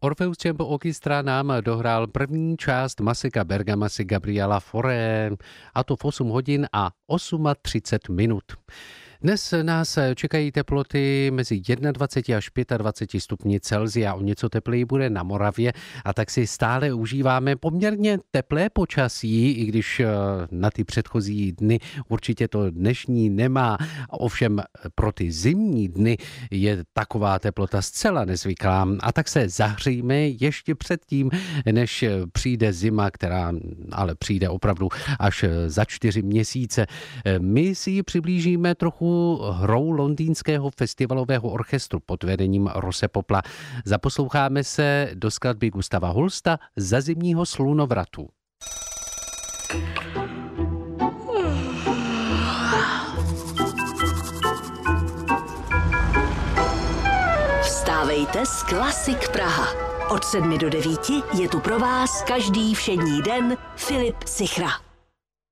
Orpheus Chamber Orchestra nám dohrál první část Masika Bergamasy Gabriela Fauré, a to v 8 hodin a 38 minut. Dnes nás čekají teploty mezi 21 až 25 stupni Celsia. O něco tepleji bude na Moravě, a tak si stále užíváme poměrně teplé počasí, i když na ty předchozí dny určitě to dnešní nemá. Ovšem pro ty zimní dny je taková teplota zcela nezvyklá. A tak se zahřejme ještě předtím, než přijde zima, která ale přijde opravdu až za 4 měsíce. My si ji přiblížíme trochu hrou londýnského festivalového orchestru pod vedením Rosse Popla. Zaposloucháme se do skladby Gustava Holsta Za zimního slunovratu. Vstávejte s Klasik Praha. Od 7 do 9 je tu pro vás každý všední den Filip Sichra.